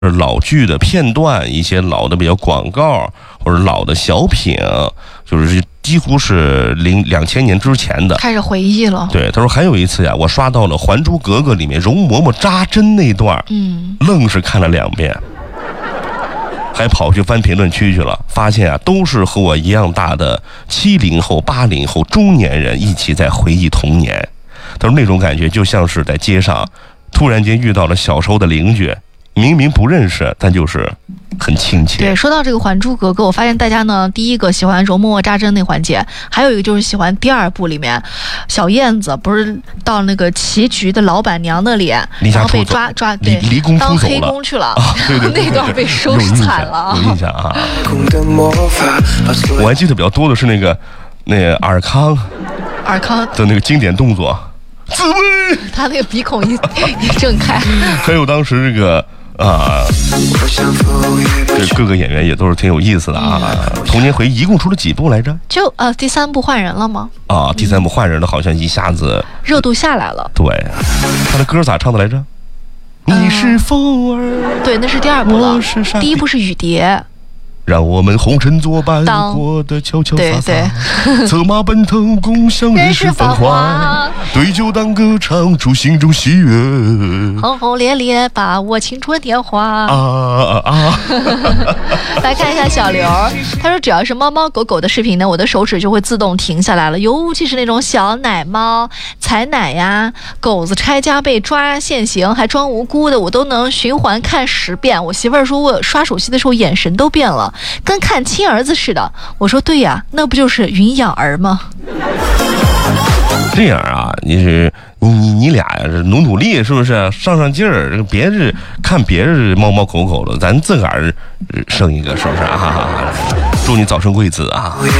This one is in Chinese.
老剧的片段，一些老的比较广告或者老的小品，就是几乎是2000年之前的， 开始回忆了。 对，他说还有一次呀，我刷到了《还珠格格》里面容嬷嬷扎针那段，愣是看了2遍，还跑去翻评论区去了，发现啊，都是和我一样大的70后、80后中年人一起在回忆童年。他说那种感觉就像是在街上突然间遇到了小时候的邻居，明明不认识，但就是很亲切。 对，说到这个《还珠格格》，我发现大家呢，第一个喜欢容嬷嬷扎针那环节，还有一个就是喜欢第2部里面小燕子不是到那个棋局的老板娘那里，然后被抓对离宫当黑工去了， 对那段被收拾惨了， 有印象啊。我还记得比较多的是那个尔康的那个经典动作，自卫， 他那个鼻孔一睁开， 还有当时这个。这各个演员也都是挺有意思的啊。童年回忆一共出了几部来着？ 就第3部换人了吗？ 第3部换人的好像一下子热度下来了。 对，他的歌咋唱的来着？你是风儿。 对，那是第2部了。第1部是雨蝶。 让我们红尘作伴，过得悄悄洒洒。策马奔腾，共享人世繁华。对酒当歌，唱出心中喜悦。 轰轰烈烈，把握青春年华。来看一下小刘，他说只要是猫猫狗狗的视频呢，我的手指就会自动停下来了，尤其是那种小奶猫采奶呀，狗子拆家被抓现行还装无辜的，我都能循环看10遍。我媳妇儿说我刷手机的时候眼神都变了，跟看亲儿子似的。我说对呀，那不就是云养儿吗？ 这样啊，你俩努力是不是？上劲儿，别是看别人猫猫狗狗的，咱自个儿生一个，是不是啊？祝你早生贵子啊！